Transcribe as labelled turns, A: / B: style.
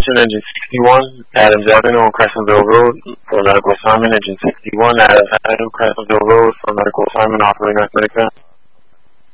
A: Attention, engine 61, Adams Avenue on Crescentville Road for medical assignment. Engine 61, Adams Avenue, Crescentville Road for medical assignment, operating at 30